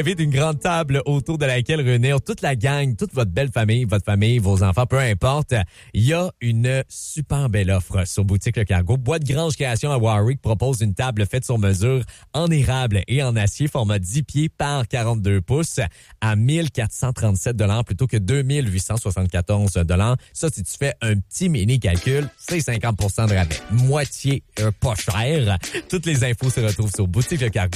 Rêvez d'une grande table autour de laquelle réunir toute la gang, toute votre belle famille, votre famille, vos enfants, peu importe. Il y a une super belle offre sur Boutique Le Cargo. Bois de Grange Création à Warwick propose une table faite sur mesure en érable et en acier, format 10 pieds par 42 pouces à 1437 $ plutôt que 2874 $. Ça, si tu fais un petit mini calcul, c'est 50 % de rabais. Moitié pas cher. Toutes les infos se retrouvent sur Boutique Le Cargo.